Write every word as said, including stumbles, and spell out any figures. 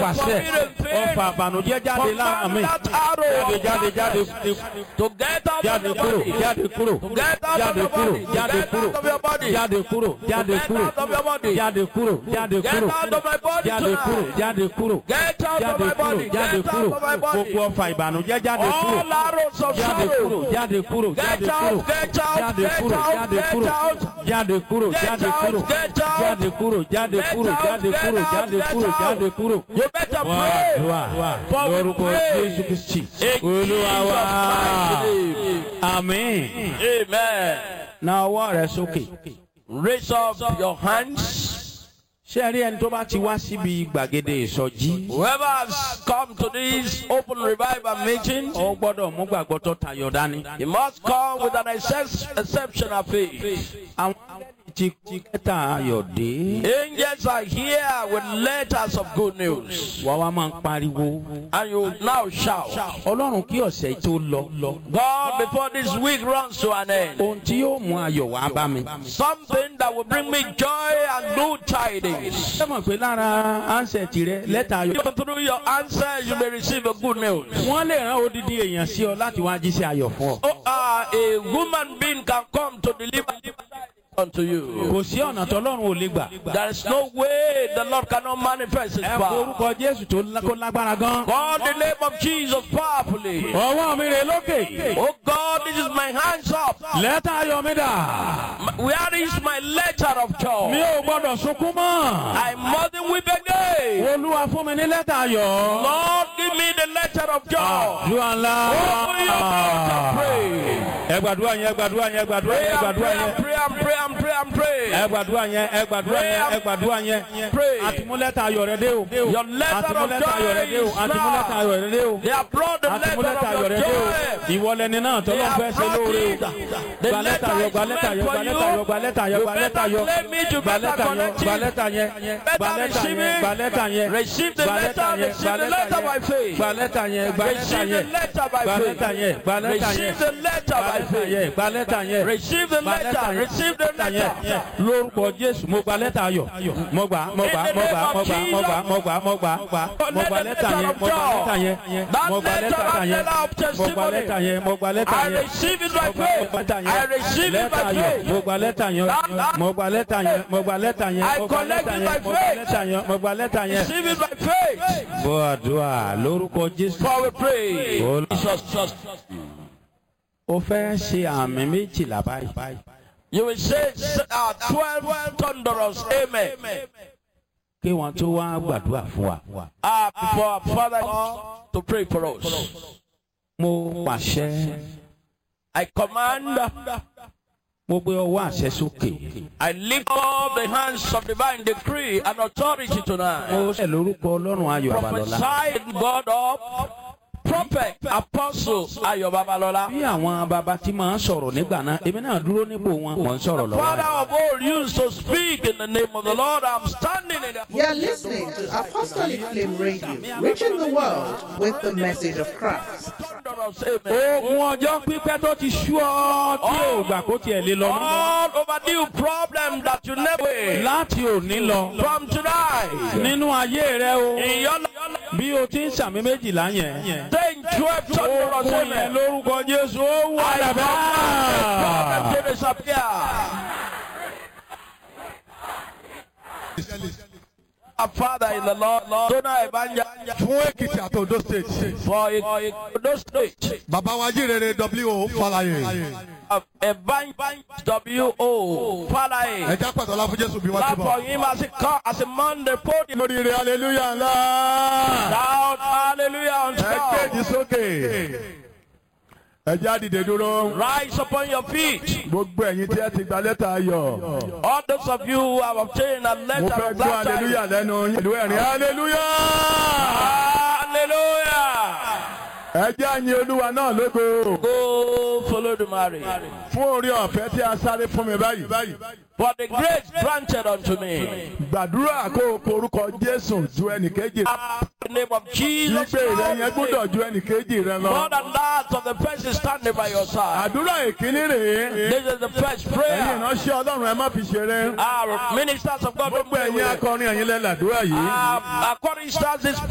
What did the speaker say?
pàṣẹ ọfà àbànújẹ́ jáde lára mi. jáde jáde jáde jáde kúrò jáde kúrò jáde kúrò jáde kúrò jáde kúrò jáde kúrò jáde kúrò jáde kúrò jáde kúrò jáde kúrò jáde kúrò jáde kúrò gbogbo ọfà ìbànújẹ́ jáde kúrò jáde kúrò jáde kúrò jáde kúrò jáde kúrò jáde kúrò jáde kúrò jáde kúrò jáde kúrò jáde kúrò jáde kúrò jáde kúrò jáde kúrò. wá wá lórúkọ Jésù Kristi Olúwa wa àmín. Amen. Na ọwọ́ rẹ sókè. Raise up your hands. Ṣé ẹ rí ẹni tó bá ti wá síbi gbàgede ìsọjí? Whoever has come to this open revival meeting, ó gbọ́dọ̀ mú gbàgbọ́ tó tayọ dání. he must come with an excep- exceptional faith. Àwọn ti kẹta ayọ̀ dé. Angels are here with letters of good news. Wà wá máa ń pariwo. And you now shout, Ọlọ́run kí ọ̀sẹ̀ tó lọ lọ. God, before this week runs to an end, Ohun tí yóò mú ayọ̀ wá bá mi. something that will bring me joy and good tidings. Ṣé mọ̀ pé lára ánsẹ̀tì rẹ lẹ́tà ayọ̀? Even through your answer, you may receive a good news. Wọ́n lè rán odidi èèyàn sí ọ láti wá jíṣẹ́ ayọ̀ fún ọ. Oh, uh, a woman being can come to deliver unto you. Kò sí ọ̀nà tọ́lọ́run ò lè gbà. There is no way the Lord cannot manifest His Ẹ power. forúkọ Jésù tó kó lágbára gan. Call the name of Jesus powerfully. Ọwọ́ mi rè lókè. Oh God, this is my hands up. Lẹ́tà ayọ̀ mi dà. Where is my letter of Mi joy? ò gbọ́dọ̀ sunkún mọ́. I mustn't weep again. Olúwa fún mi ní lẹ́tà ayọ̀. Lord, give me the letter of joy. Àdúrà ńlá. Open your mouth and pray. Ẹ gbàdúrà yẹn, ẹ gbàdúrà yẹn, ẹ gbàdúrà Pray yẹn, ẹ and gbàdúrà pray yẹn. and pray and pray and pray and pray. Ẹ gbàdúrà yẹn, ẹ gbàdúrà yẹn, ẹ gbàdúrà yẹn. Pray. Àtìmúlẹ́tà ayọ̀ rẹ dé o. Your letter of Àtìmúlẹ́tà ayọ̀ rẹ dé o. joy is Àtìmúlẹ́tà ayọ̀ rẹ dé o. They have brought the letter Àtìmúlẹ́tà ayọ̀ of rẹ your dé o. joy. Ìwọlẹ́ni náà They tọ́lọ́ fẹ́ have ṣe brought lóore o. it. The Gba lẹ́tà ayọ̀, gba lẹ́tà ayọ̀, gba lẹ́tà ayọ̀, gba lẹ́tà ayọ̀, You gba lẹ́tà better ayọ̀. claim it, you Gba better lẹ́tà ayọ̀, connect gba it. lẹ́tà yẹn. Gba Better lẹ́tà receive yẹn, it. gba lẹ́tà yẹn. Receive the Gba letter, lẹ́tà yẹn, receive gba the lẹ́tà letter yẹn. by faith. Gba lẹ́tà yẹn, gba lẹ́tà Receive the yẹn. letter by Gba lẹ́tà faith. yẹn, gba lẹ́tà yẹn. Receive the letter by Gba lẹ́tà faith. yẹn, gba lẹ́tà yẹn. Receive the Gba lẹ́tà letter. yẹn. Receive the Lẹ́tà yẹn. letter. Lórúkọ Jésù, mo gba lẹ́tà ayọ̀. Mo gbà, mo gbà, mo gbà, mo gbà, mo gbà, mo gbà, mo gbà, mo gbà. Mo gba lẹ́tà yẹn, mo gba lẹ́tà yẹn. Mo gba lẹ́tà yẹn. Mo gba lẹ́tà yẹn, mo gba lẹ́tà I yẹn. receive it by Mo gba faith. lẹ́tà yẹn. I receive it Lẹ́tà by ayọ̀. faith. Mo gba lẹ́tà yẹn. Mo gba lẹ́tà yẹn. Mo gba lẹ́tà yẹn. I Mo gba collect lẹ́tà it yẹn. by Mo gba faith. lẹ́tà yẹn. Mo gba lẹ́tà yẹn. Receive it by faith. Bọ́ àdúrà lórúkọ Jésù. For we pray. Olú- Jesus, Jesus. O fẹ́ ṣe àmì méjìlá báyìí. You will say uh, twelve thunderous amen. Kí wọ́n tó wá gbàdúrà fún wa. Uh, before our Father to pray for us. Mo pàṣẹ. I command, Mo gbé ọwọ́ àṣẹ sókè. I lift up the hands of divine decree and authority tonight. Mo ṣe lórúkọ Ọlọ́run Ayọ̀ Babalọ́lá. Prophesy God up. Prophet, apostle Ayọ̀ Babalọ́lá. Bí àwọn bàbá tí máa ń sọ̀rọ̀ nígbà náà, èmi náà dúró nípò wọn, wọ́n ń sọ̀rọ̀ lọ́wọ́. Father of all used to speak in the name of the Lord. I'm standing in the You are listening to Apostolic Flame Radio, reaching the world with the message of Christ. thunderous amen. Ogun ọjọ́ pípẹ́ tó ti ṣú ọ tí ò gbà kó tiẹ̀ lé lọ mọ́. All overdue problem that you never Láti òní lọ. from tonight. Nínú ayé rẹ o. In your Bí o ti ń sàmì méjìlá yẹn. saying twelve thunderous Ogun yẹn amen. lórúkọ Jésù ó wà I lábẹ́. command to disappear. Our Father in the Lord, Lord, Dona Ebanja, fún Èkìtì àti Ondo state. for Ondo State, Bàbá wa jíire W O Fálàyé. Ebanja W O Ẹ Falaye. já pàtó lá fún Jésù bí wọ́n Clap ti for bọ̀. him as he come, as a man the podium. Lórí ire hallelujah ńlá. Shout hallelujah unto Ẹ God. kéèjì sókè. Ẹ jẹ́ àdìde dúró. Rise upon your feet. Gbogbo ẹ̀yin tí ẹ ti gba lẹ́tà ayọ̀. All those of you who have obtained a Mo letter fẹ́ of gbọ́ glad tidings. hallelujah lẹ́nu yín. Ìlú ẹ̀rín hallelujah. Hallelujah. Ẹ jẹ́ àyìn Olúwa náà lógo. Go follow the marriage. Fún orí ọ̀fẹ́ tí a sáré fún mi báyìí. For the grace granted unto me. Gbàdúrà kó o porúkọ Jésù ju ẹnìkejì. In the name of Jesus. Ìgbé rẹ yẹn gbọ́dọ̀ ju ẹnìkejì rẹ lọ. More than that of the person standing by your side. Àdúrà ìkíní rèé. This is the first Ẹ̀yin prayer. ìránṣẹ́ Ọlọ́run ẹ má fi ṣeré. Our ministers of God don't Gbogbo play ẹ̀yin with it. akọrin ẹ̀yin lẹ́làdúrà yìí. Um, according to this